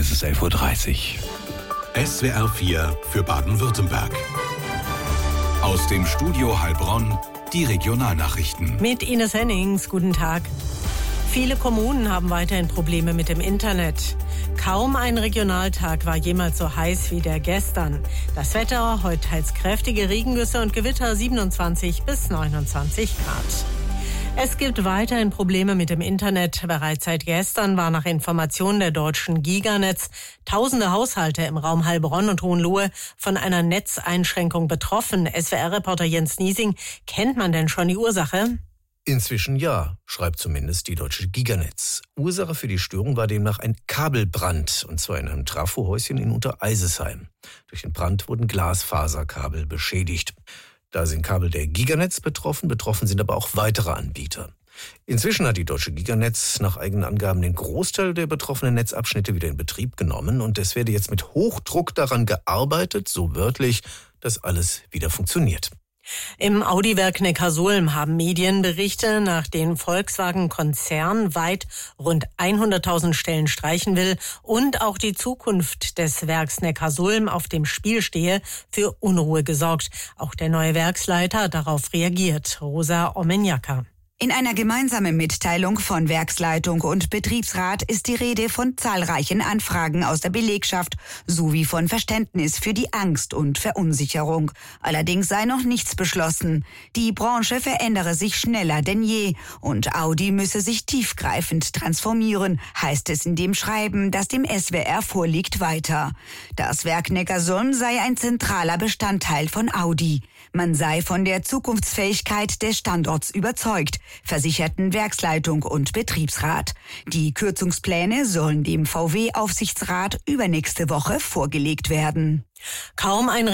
ist es 11.30 Uhr. SWR 4 für Baden-Württemberg. Aus dem Studio Heilbronn die Regionalnachrichten. Mit Ines Hennings, guten Tag. Viele Kommunen haben weiterhin Probleme mit dem Internet. Kaum ein Regionaltag war jemals so heiß wie der gestern. Das Wetter, heute teils kräftige Regengüsse und Gewitter 27 bis 29 Grad. Es gibt weiterhin Probleme mit dem Internet. Bereits seit gestern war nach Informationen der deutschen Giganetz tausende Haushalte im Raum Heilbronn und Hohenlohe von einer Netzeinschränkung betroffen. SWR-Reporter Jens Niesing, kennt man denn schon die Ursache? Inzwischen ja, schreibt zumindest die deutsche Giganetz. Ursache für die Störung war demnach ein Kabelbrand, und zwar in einem Trafohäuschen in Untereisesheim. Durch den Brand wurden Glasfaserkabel beschädigt. Da sind Kabel der Giganetz betroffen sind aber auch weitere Anbieter. Inzwischen hat die deutsche Giganetz nach eigenen Angaben den Großteil der betroffenen Netzabschnitte wieder in Betrieb genommen, und es werde jetzt mit Hochdruck daran gearbeitet, so wörtlich, dass alles wieder funktioniert. Im Audi-Werk Neckarsulm haben Medienberichte, nach denen Volkswagen-Konzern weit rund 100.000 Stellen streichen will und auch die Zukunft des Werks Neckarsulm auf dem Spiel stehe, für Unruhe gesorgt. Auch der neue Werksleiter hat darauf reagiert. Rosa Omenjaka. In einer gemeinsamen Mitteilung von Werksleitung und Betriebsrat ist die Rede von zahlreichen Anfragen aus der Belegschaft sowie von Verständnis für die Angst und Verunsicherung. Allerdings sei noch nichts beschlossen. Die Branche verändere sich schneller denn je und Audi müsse sich tiefgreifend transformieren, heißt es in dem Schreiben, das dem SWR vorliegt, weiter. Das Werk Neckarsulm sei ein zentraler Bestandteil von Audi. Man sei von der Zukunftsfähigkeit des Standorts überzeugt, versicherten Werksleitung und Betriebsrat. Die Kürzungspläne sollen dem VW-Aufsichtsrat übernächste Woche vorgelegt werden. Kaum ein